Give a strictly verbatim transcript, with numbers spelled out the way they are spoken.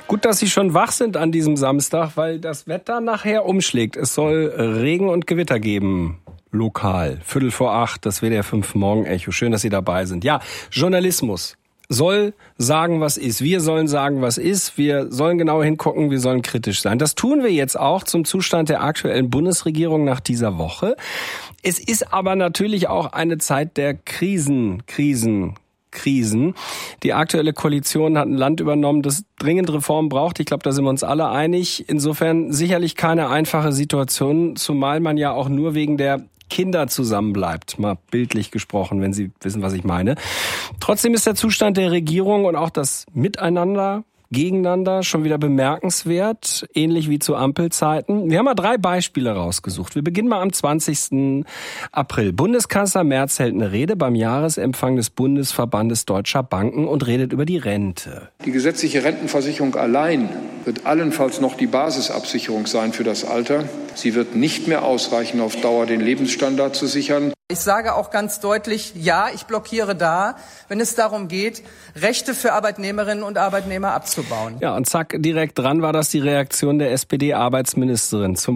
Gut, dass Sie schon wach sind an diesem Samstag, weil das Wetter nachher umschlägt. Es soll Regen und Gewitter geben. Lokal. Viertel vor acht, das W D R fünf Morgenecho. Schön, dass Sie dabei sind. Ja, Journalismus soll sagen, was ist. Wir sollen sagen, was ist. Wir sollen genau hingucken, wir sollen kritisch sein. Das tun wir jetzt auch zum Zustand der aktuellen Bundesregierung nach dieser Woche. Es ist aber natürlich auch eine Zeit der Krisen, Krisen, Krisen. Die aktuelle Koalition hat ein Land übernommen, das dringend Reformen braucht. Ich glaube, da sind wir uns alle einig. Insofern sicherlich keine einfache Situation, zumal man ja auch nur wegen der Kinder zusammenbleibt, mal bildlich gesprochen, wenn Sie wissen, was ich meine. Trotzdem ist der Zustand der Regierung und auch das Miteinander, Gegeneinander schon wieder bemerkenswert, ähnlich wie zu Ampelzeiten. Wir haben mal drei Beispiele rausgesucht. Wir beginnen mal am zwanzigsten April. Bundeskanzler Merz hält eine Rede beim Jahresempfang des Bundesverbandes Deutscher Banken und redet über die Rente. Die gesetzliche Rentenversicherung allein wird allenfalls noch die Basisabsicherung sein für das Alter. Sie wird nicht mehr ausreichen, auf Dauer den Lebensstandard zu sichern. Ich sage auch ganz deutlich, ja, ich blockiere da, wenn es darum geht, Rechte für Arbeitnehmerinnen und Arbeitnehmer abzubauen. Ja, und zack, direkt dran war das die Reaktion der S P D-Arbeitsministerin zum